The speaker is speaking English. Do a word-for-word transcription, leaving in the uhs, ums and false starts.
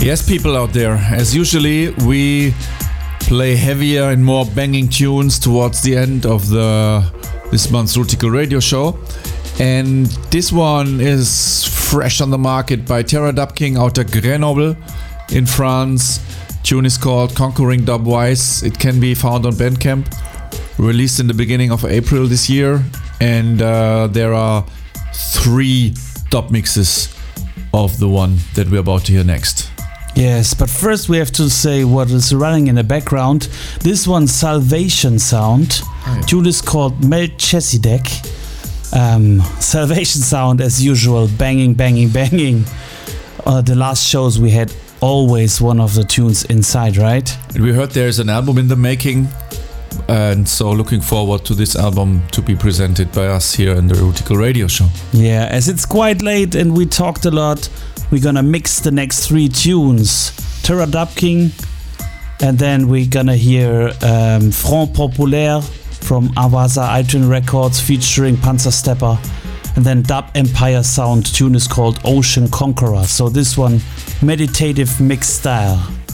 Yes, people out there, as usually we play heavier and more banging tunes towards the end of the this month's Rootical Radio Show. And this one is fresh on the market by Terra Dub King out of Grenoble in France. Tune is called Conquering Dubwise. It can be found on Bandcamp. Released in the beginning of April this year. And uh, there are three dub mixes of the one that we're about to hear next. Yes, but first we have to say what is running in the background. This one's Salvation Sound. Right. Tune is called Melchizedek. Um, Salvation Sound as usual, banging, banging, banging. Uh, the last shows we had always one of the tunes inside, right? And we heard there's an album in the making. And so looking forward to this album to be presented by us here in the Rootical Radio Show. Yeah, as it's quite late and we talked a lot, we're gonna mix the next three tunes. Terra Dub King, and then we're gonna hear um, Front Populaire from Avasa iTunes Records featuring Panzer Stepper, and then Dub Empire Sound. Tune is called Ocean Conqueror. So this one, meditative mix style.